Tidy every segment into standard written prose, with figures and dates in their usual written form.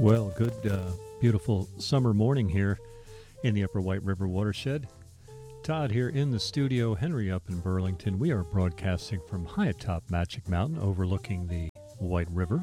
Well, good, beautiful summer morning here in the Upper White River watershed. Todd here in the studio, Henry up in Burlington. We are broadcasting from high atop Magic Mountain overlooking the White River.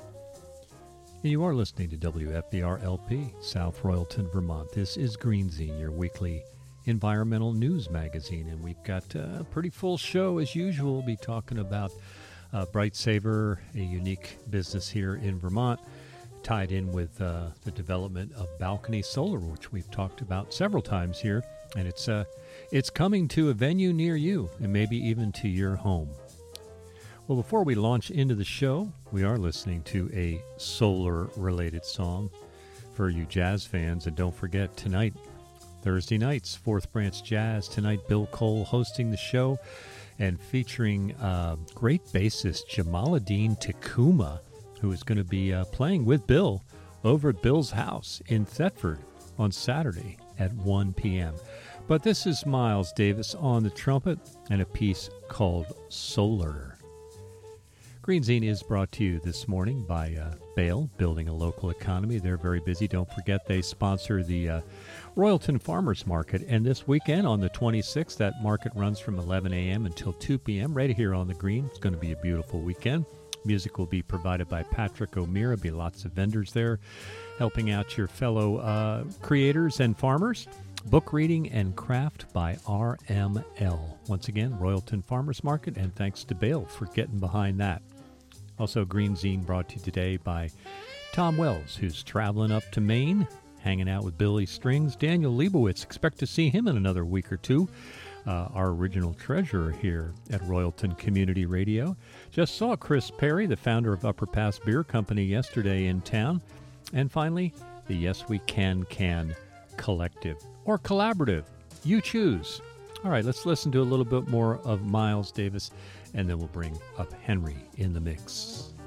And you are listening to WFBR-LP, South Royalton, Vermont. This is Greenzine, your weekly environmental news magazine, and we've got a pretty full show as usual. We'll be talking about Bright Saver, a unique business here in Vermont, tied in with the development of Balcony Solar, which we've talked about several times here, and it's coming to a venue near you and maybe even to your home. Well, before we launch into the show, we are listening to a solar-related song for you jazz fans, and don't forget, tonight, Thursday nights, Fourth Branch Jazz. Tonight, Bill Cole hosting the show and featuring great bassist Jamaluddin Takuma, who is going to be playing with Bill over at Bill's house in Thetford on Saturday at 1 p.m. But this is Miles Davis on the trumpet and a piece called Solar. Greenzine is brought to you this morning by Bale, Building a Local Economy. They're very busy. Don't forget they sponsor the Royalton Farmers Market. And this weekend on the 26th, that market runs from 11 a.m. until 2 p.m. right here on the green. It's going to be a beautiful weekend. Music will be provided by Patrick O'Meara. There'll be lots of vendors there helping out your fellow creators and farmers. Book reading and craft by RML. Once again, Royalton Farmers Market, and thanks to Bale for getting behind that. Also, Greenzine brought to you today by Tom Wells, who's traveling up to Maine, hanging out with Billy Strings. Daniel Leibowitz, expect to see him in another week or two. Our original treasurer here at Royalton Community Radio. Just saw Chris Perry, the founder of Upper Pass Beer Company, yesterday in town. And finally, the Yes We Can Collective, or Collaborative. You choose. All right, let's listen to a little bit more of Miles Davis, and then we'll bring up Henry in the mix.